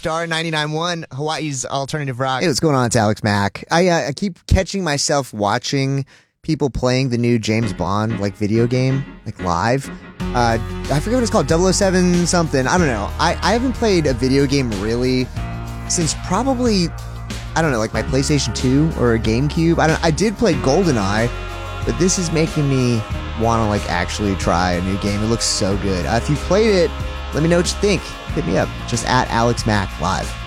Star 99.1, Hawaii's alternative rock. Hey, what's going on? It's Alex Mack. I keep catching myself watching people playing the new James Bond video game live. I forget what it's called, 007 something. I don't know. I haven't played a video game really since probably, I don't know, my PlayStation 2 or a GameCube. I did play GoldenEye, but this is making me want to actually try a new game. It looks so good. If you played it, let me know what you think. Hit me up, just at Alex Mack Live.